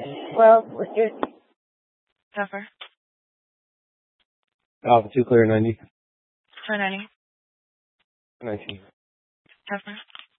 Well, you're Tougher. Alpha 2 clear 90. Turn 90. 19. Tougher.